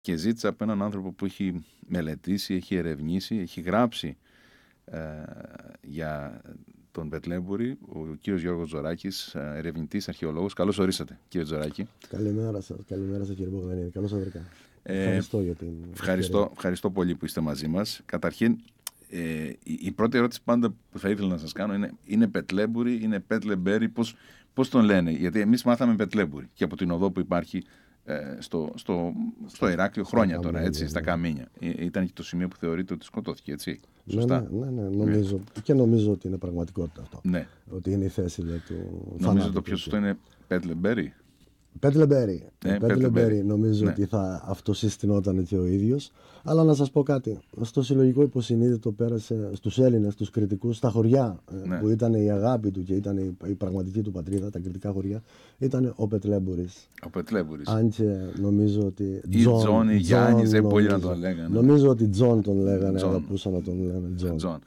και ζήτησα από έναν άνθρωπο που έχει μελετήσει, έχει ερευνήσει, έχει γράψει για τον Πετλέμπουρη, ο κύριος Γιώργος Τζοράκης, ερευνητής, αρχαιολόγος. Καλώς ορίσατε, κύριε Τζοράκη. Καλημέρα σας κύριε Μπογδανίδη. Καλώς σας βρήκα. Ευχαριστώ για την ευχαριστώ πολύ που είστε μαζί μας. Καταρχήν, η πρώτη ερώτηση πάντα που θα ήθελα να σας κάνω είναι Πετλέμπουρη, είναι Πετλεμπέρι, πώς τον λένε? Γιατί εμείς μάθαμε Πετλέμπουρη και από την οδό που υπάρχει στο Ηράκλειο χρόνια τώρα, έτσι, στα Καμίνια. Ήταν και το σημείο που θεωρείται ότι σκοτώθηκε, έτσι. Σωστά. Ναι, νομίζω ότι είναι πραγματικότητα αυτό. Ναι. Ότι είναι η θέση του θανάτου. Νομίζω το πιο σωστό είναι Πετλεμπέρι. Πετλεμπέρι, νομίζω ότι θα αυτοσυστηνόταν και ο ίδιος. Αλλά να σας πω κάτι. Στο συλλογικό υποσυνείδητο πέρασε στους Έλληνες, στους κριτικούς, στα χωριά που ήταν η αγάπη του και ήταν η πραγματική του πατρίδα, τα κριτικά χωριά, ήταν ο Πετλέμπουρης. Αν και νομίζω ότι. Ή Τζον, ή Γιάννης, δεν μπορεί να τον λέγανε. Νομίζω ότι Τζον τον λέγανε, αγαπούσαν να τον λένε Τζον.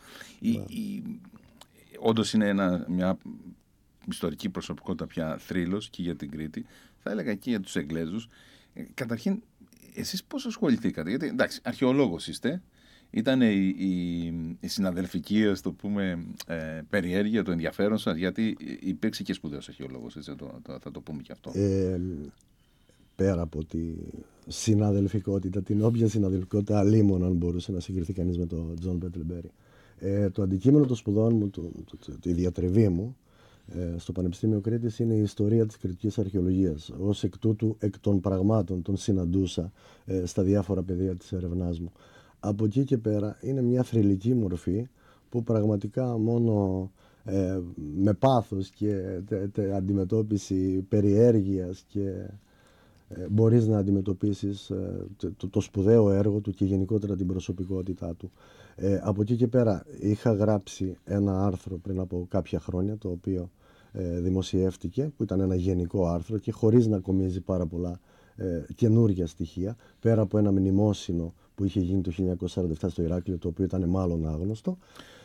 Όντως είναι μια ιστορική προσωπικότητα πια θρύλος και για την Κρήτη. Θα έλεγα και για τους Εγγλέζους. Καταρχήν, εσείς πώς ασχοληθήκατε? Γιατί εντάξει, αρχαιολόγος είστε. Ήταν η συναδελφική, ας το πούμε, περιέργεια, το ενδιαφέρον σας, γιατί υπήρξε και σπουδαίος αρχαιολόγος, έτσι, θα το πούμε και αυτό. Πέρα από τη συναδελφικότητα, την όποια συναδελφικότητα αλίμων, αν μπορούσε να συγκριθεί κανείς με τον Τζον Πετλεμπέρι. Το αντικείμενο των σπουδών μου, τη διατριβή μου, στο Πανεπιστήμιο Κρήτης είναι η ιστορία της κρητικής αρχαιολογίας. Ως εκ τούτου, εκ των πραγμάτων τον συναντούσα στα διάφορα πεδία της έρευνάς μου. Από εκεί και πέρα είναι μια θρυλική μορφή που πραγματικά μόνο με πάθος και αντιμετώπιση περιέργειας και μπορείς να αντιμετωπίσεις το σπουδαίο έργο του και γενικότερα την προσωπικότητά του. Από εκεί και πέρα είχα γράψει ένα άρθρο πριν από κάποια χρόνια, το οποίο δημοσιεύτηκε, που ήταν ένα γενικό άρθρο και χωρίς να κομίζει πάρα πολλά καινούργια στοιχεία, πέρα από ένα μνημόσυνο που είχε γίνει το 1947 στο Ηράκλειο, το οποίο ήταν μάλλον άγνωστο.